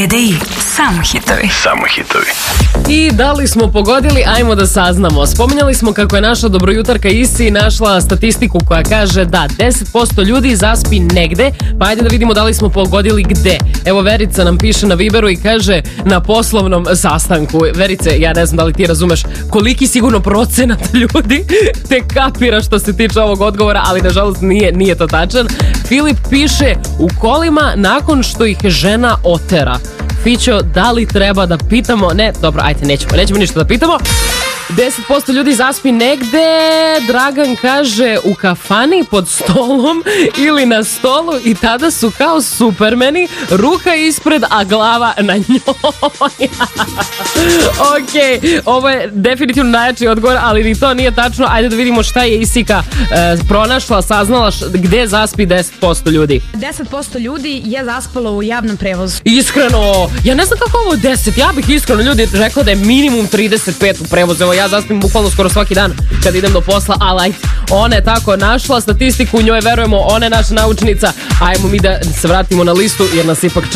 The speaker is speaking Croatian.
TDI, samo hitovi. Samo hitovi. I da li smo pogodili, ajmo da saznamo. Spominjali smo kako je naša dobrojutarka Isi našla statistiku koja kaže da 10% ljudi zaspi negde, pa ajde da vidimo da li smo pogodili gde. Evo Verica nam piše na Viberu i kaže na poslovnom sastanku. Verice, ja ne znam da li ti razumeš koliki sigurno procenat ljudi te kapira što se tiče ovog odgovora, ali nažalost nije to tačan. Filip piše u kolima nakon što ih žena otera. Fićo, da li treba da pitamo? Ne, dobro, ajde, nećemo ništa da pitamo. 10% ljudi zaspi negde. Dragan kaže u kafani, pod stolom ili na stolu i tada su kao supermeni, ruka ispred, a glava na njoj. Ok, ovo je definitivno najjači odgovor, ali ni to nije tačno. Ajde da vidimo šta je Isika pronašla, saznala gde zaspi 10% ljudi. 10% ljudi je zaspalo u javnom prevozu. Iskreno, ja ne znam kako ovo 10, ja bih iskreno ljudi rekla da je minimum 35 u prevozu. Evo ja zaspim bukvalno skoro svaki dan kad idem do posla, ali ajde, ona je tako našla statistiku, njoj verujemo, ona je naša naučnica. Ajmo mi da se vratimo na listu jer nas ipak